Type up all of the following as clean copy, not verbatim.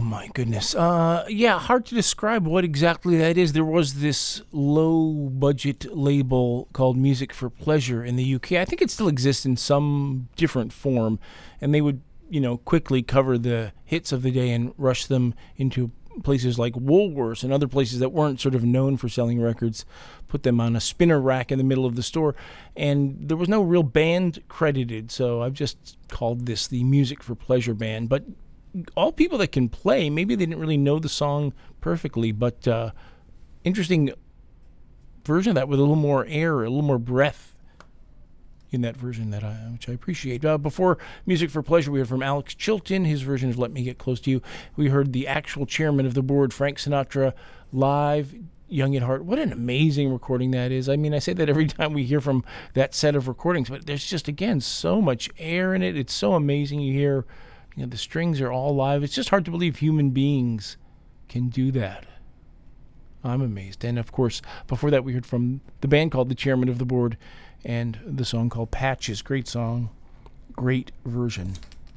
my goodness. Yeah, hard to describe what exactly that is. There was this low-budget label called Music for Pleasure in the UK. I think it still exists in some different form, and they would, quickly cover the hits of the day and rush them into places like Woolworths and other places that weren't sort of known for selling records, put them on a spinner rack in the middle of the store, and there was no real band credited, so I've just called this the Music for Pleasure band. But all people that can play, maybe they didn't really know the song perfectly, but interesting version of that with a little more air, a little more breath in that version which I appreciate. Before Music for Pleasure, we heard from Alex Chilton. His version is Let Me Get Close to You. We heard the actual chairman of the board, Frank Sinatra, live, Young at Heart. What an amazing recording that is. I mean, I say that every time we hear from that set of recordings, but there's just, again, so much air in it. It's so amazing. You hear, the strings are all live. It's just hard to believe human beings can do that. I'm amazed. And, of course, before that, we heard from the band called The Chairman of the Board and the song called Patches. Great song, great version,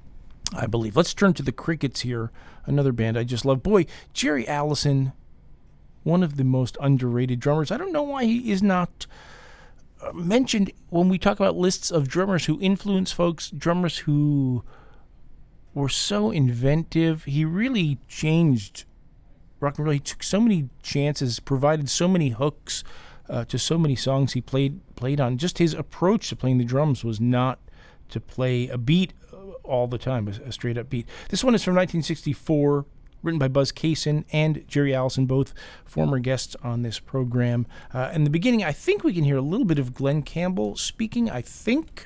I believe. Let's turn to the Crickets here, another band I just love. Boy, Jerry Allison, one of the most underrated drummers. I don't know why he is not mentioned when we talk about lists of drummers who influence folks, drummers who were so inventive. He really changed rock and roll. He took so many chances, provided so many hooks to so many songs he played on. Just his approach to playing the drums was not to play a beat all the time, a straight up beat. This one is from 1964, written by Buzz Cason and Jerry Allison, both former guests on this program. In the beginning, I think we can hear a little bit of Glenn Campbell speaking, I think.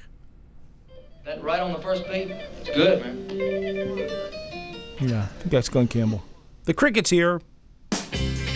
That right on the first beat? It's good, man. Yeah, I think that's Glenn Campbell. The Crickets here.